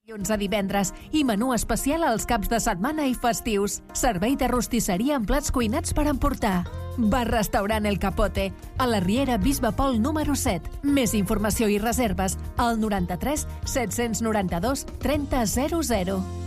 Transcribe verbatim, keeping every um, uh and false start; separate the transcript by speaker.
Speaker 1: Dilluns a divendres i menú especial als caps de setmana i festius. Servei de rostisseria amb plats cuinats per emportar. Bar-restaurant El Capote, a la Riera Bisbe Pol número set. Més informació i reserves al noranta-tres set-cents noranta-dos trenta zero zero.